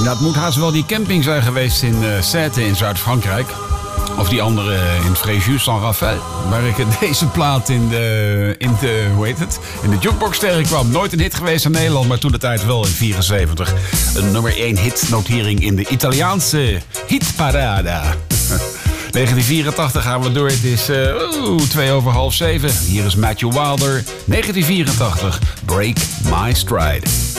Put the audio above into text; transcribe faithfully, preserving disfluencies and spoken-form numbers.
Nou, het moet haast wel die camping zijn geweest in uh, Sète in Zuid-Frankrijk. Of die andere in Fréjus-Saint-Raphaël. Waar ik deze plaat in de, in de, hoe heet het? In de jukebox tegenkwam. Nooit een hit geweest in Nederland, maar toen de tijd wel in vierenzeventig. Een nummer één hitnotering in de Italiaanse hitparade. negentien vierentachtig gaan we door. Het is uh, oeh, twee over half zeven. Hier is Matthew Wilder. negentien vierentachtig. Break My Stride.